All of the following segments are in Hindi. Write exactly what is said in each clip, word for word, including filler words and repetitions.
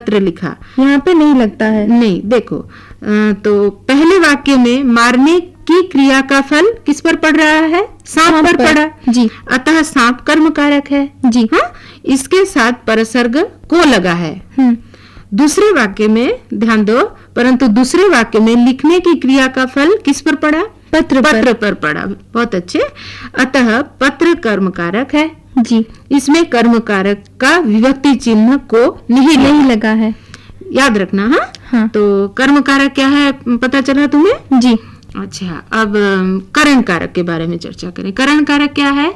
पत्र लिखा। यहाँ पे नहीं लगता है। नहीं, देखो अ, तो पहले वाक्य में मारने की क्रिया का फल किस पर पड़ रहा है? सांप पर, पर पड़ा जी। अतः सांप कर्म कारक है जी। हाँ, इसके साथ परसर्ग को लगा है। दूसरे वाक्य में ध्यान दो, परंतु दूसरे वाक्य में लिखने की क्रिया का फल किस पर पड़ा? पत्र पत्र पर, पर पड़ा। बहुत अच्छे। अतः पत्र कर्म कारक है जी। इसमें कर्म कारक का विभक्ति चिन्ह को नहीं नहीं लगा है, याद रखना। हाँ, हाँ। तो कर्म कारक क्या है पता चला तुम्हें? जी। अच्छा, अब करण कारक के बारे में चर्चा करें। करण कारक क्या है?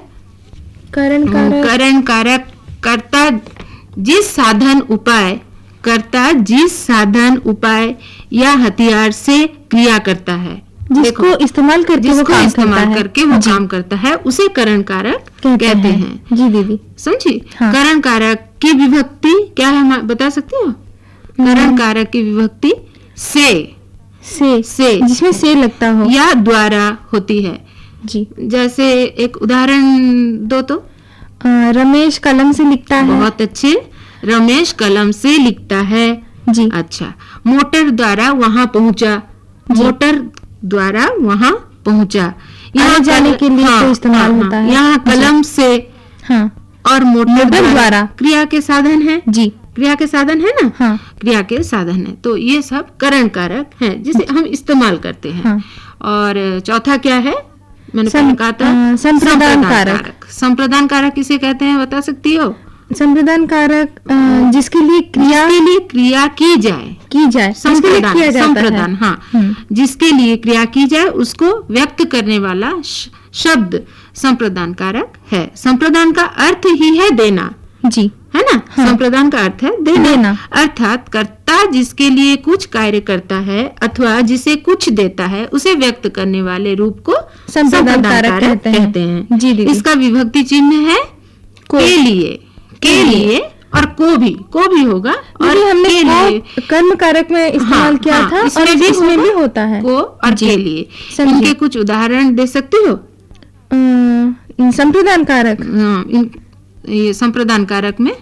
करण कारक करण कारक कर्ता जिस साधन उपाय कर्ता जिस साधन उपाय या हथियार से क्रिया करता है, जिसको इस्तेमाल करके वो काम इस्तेमाल करता करके वो काम करता है, उसे करण कारक कहते, कहते हैं।, हैं। जी दीदी, समझी? हाँ। करण कारक की विभक्ति क्या है बता सकती हो? करण कारक की विभक्ति से से से जिसमें से लगता हो या द्वारा होती है। जी। जैसे एक उदाहरण दो तो। आ, रमेश कलम से लिखता है। बहुत अच्छे, रमेश कलम से लिखता है जी। अच्छा, मोटर द्वारा वहां पहुंचा, मोटर द्वारा वहां पहुंचा, यहाँ जाने के लिए हाँ, तो इस्तेमाल हाँ, होता है। यहाँ कलम से हाँ। और मोटर द्वारा, द्वारा क्रिया के साधन है जी। क्रिया के साधन है ना। हाँ। क्रिया के साधन है, तो ये सब करण कारक हैं जिसे हम इस्तेमाल करते हैं। हाँ। और चौथा क्या है? मैंने सम, पहले कहा था संप्रदान कारक। संप्रदान कारक किसे कहते हैं बता सकती हो? संप्रदान कारक जिसके लिए क्रिया जिसके लिए क्रिया की जाए की जाए संप्रदान, किया जाता संप्रदान, है। हाँ, जिसके लिए क्रिया की जाए उसको व्यक्त करने वाला शब्द संप्रदान कारक है। संप्रदान का अर्थ ही है देना जी, है ना। हाँ। संप्रदान का अर्थ है देना, देना। अर्थात कर्ता जिसके लिए कुछ कार्य करता है अथवा जिसे कुछ देता है उसे व्यक्त करने वाले रूप को संप्रदान कारक कहते हैं, कहते हैं। जी दीदी। इसका विभक्ति चिन्ह है के लिए, के लिए और को भी, को भी होगा। और हमने के लिए कर्म कारक में इस्तेमाल हाँ, किया हाँ, था इसमें और भी इसमें भी होता है को और के लिए। समझे। इनके कुछ उदाहरण दे सकती हो? संप्रदान कारक ये संप्रदान कारक में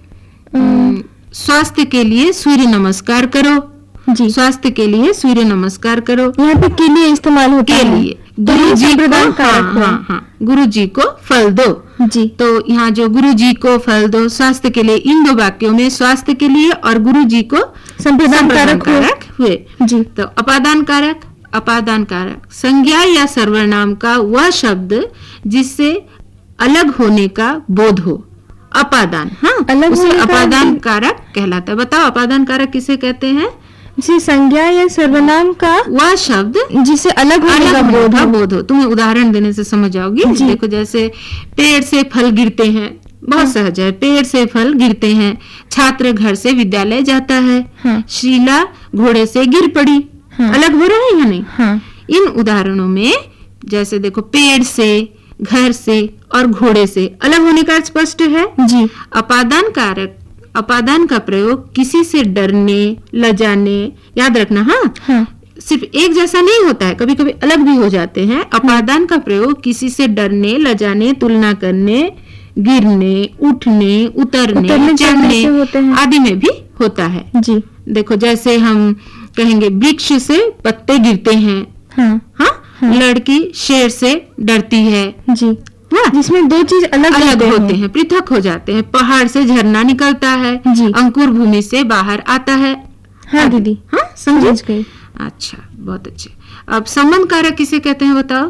स्वास्थ्य के लिए सूर्य नमस्कार करो जी। स्वास्थ्य के लिए सूर्य नमस्कार करो, यहाँ पे के लिए इस्तेमाल होता है। के लिए गुरु जी को, हाँ, हाँ, हाँ, गुरु जी को फल दो जी। तो यहाँ जो गुरु जी को फल दो, स्वास्थ्य के लिए, इन दो वाक्यों में स्वास्थ्य के लिए और गुरु जी को संप्रदान कारक, कारक हुए जी। तो अपादान कारक, अपादान कारक संज्ञा या सर्वनाम का वह शब्द जिससे अलग होने का बोध हो, अपादान, हाँ, अलग उसे अपादान कारक कहलाता है। बताओ अपादान कारक किसे कहते हैं? जिसे संज्ञा या सर्वनाम का वह शब्द जिसे अलग होने का बोध हो। बोध हो। तुम्हें उदाहरण देने से समझ जाओगी। देखो जैसे पेड़ से फल गिरते हैं, बहुत सहज है। पेड़ से फल गिरते हैं, छात्र घर से विद्यालय जाता है, हाँ। शीला घोड़े से गिर पड़ी, हाँ। अलग हो रहा है या नहीं? हाँ। इन उदाहरणों में जैसे देखो पेड़ से, घर से और घोड़े से अलग होने का स्पष्ट है जी। अपादान कारक, अपादान का प्रयोग किसी से डरने, लजाने, याद रखना, हाँ, हाँ। सिर्फ एक जैसा नहीं होता है, कभी कभी अलग भी हो जाते हैं। अपादान का प्रयोग किसी से डरने, लजाने, तुलना करने, गिरने, उठने, उतरने, चढ़ने आदि में भी होता है जी। देखो जैसे हम कहेंगे वृक्ष से पत्ते गिरते हैं, हाँ, हाँ? हाँ। लड़की शेर से डरती है जी, जिसमें दो चीज अलग, अलग होते हैं, पृथक हो जाते हैं। पहाड़ से झरना निकलता है जी। अंकुर भूमि से बाहर आता है। हाँ दीदी, हाँ समझ गई। अच्छा, बहुत अच्छे। अब संबंध कारक किसे कहते हैं बताओ?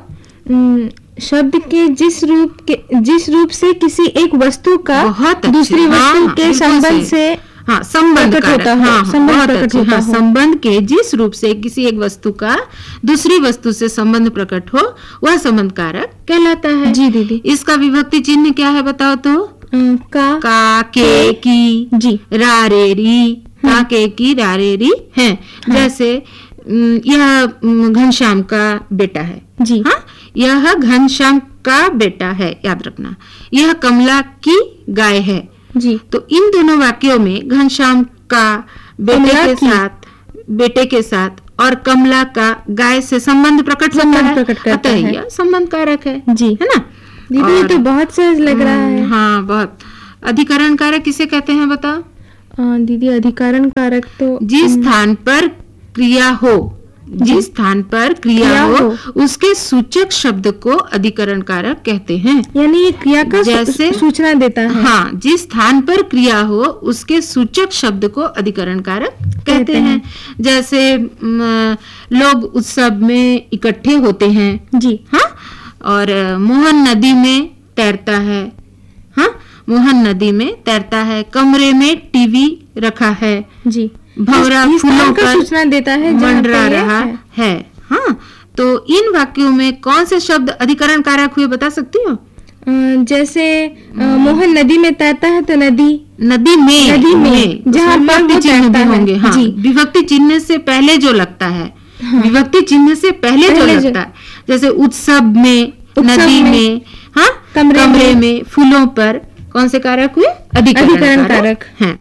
शब्द के जिस रूप के जिस रूप से किसी एक वस्तु का दूसरी वस्तु के संबंध से हाँ संबंध कारक, हाँ, संबंध प्रकट होता है। संबंध के जिस रूप से किसी एक वस्तु का दूसरी वस्तु से संबंध प्रकट हो वह संबंध कारक कहलाता है जी दीदी। इसका विभक्ति चिन्ह क्या है बताओ तो? का, का, के, की जी, रा रे री, का, के, की, रा रे री है। जैसे यह घनश्याम का बेटा है जी, हाँ, यह घनश्याम का बेटा है, याद रखना। यह कमला की गाय है जी। तो इन दोनों वाक्यों में घनश्याम का बेटे के साथ बेटे के साथ और कमला का गाय से संबंध प्रकट होता है, अतः यह संबंध कारक है जी, है ना दीदी? ये तो बहुत सहज लग रहा है। हाँ, बहुत। अधिकरण कारक किसे कहते हैं बताओ? दीदी अधिकरण कारक तो जिस स्थान पर क्रिया हो, जिस स्थान पर क्रिया, क्रिया हो, हो उसके सूचक शब्द को अधिकरण कारक कहते हैं। यानी ये क्रिया का जैसे सूचना देता है। हाँ, जिस स्थान पर क्रिया हो उसके सूचक शब्द को अधिकरण कारक कहते हैं, हैं। जैसे लोग उत्सव में इकट्ठे होते हैं जी। हाँ, और मोहन नदी में तैरता है। हाँ, मोहन नदी में तैरता है। कमरे में टीवी रखा है जी। भंवरा फूलों पर सूचना देता है, मंडरा रहा है, है। हाँ, तो इन वाक्यों में कौन से शब्द अधिकरण कारक हुए बता सकती हो? जैसे मोहन नदी में तैरता है तो नदी, नदी में, नदी में जहाँ विभक्ति चिन्ह भी होंगे। हाँ, विभक्ति चिन्ह से पहले जो लगता है, हाँ, विभक्ति चिन्ह से पहले, पहले जो लगता है, जैसे उत्सव में, नदी में, हाँ, कमरे में, फूलों पर, कौन से कारक हुए? अधिकरण कारक हैं।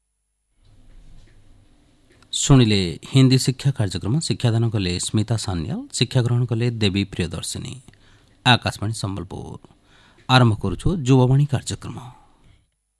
शुणिले हिंदी शिक्षा कार्यक्रम शिक्षादान कले स्मिता सान्याल, शिक्षा ग्रहण कले देवी प्रियदर्शिनी। आकाशवाणी संबलपुर आरंभ करुछु युवावाणी कार्यक्रम।